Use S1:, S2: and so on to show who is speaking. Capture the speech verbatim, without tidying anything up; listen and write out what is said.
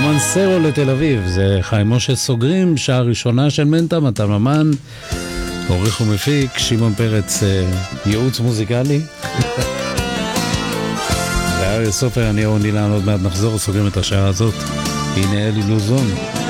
S1: רומנסרו לתל אביב, זה חיים משה סוגרים, שעה ראשונה של מנטה, מתן ממן, עורך ומפיק, שמעון פרץ, ייעוץ מוזיקלי. ואריה סופר, אני אהרון אילן, עוד מעט נחזור, סוגרים את השעה הזאת. הנה אלי לוזון.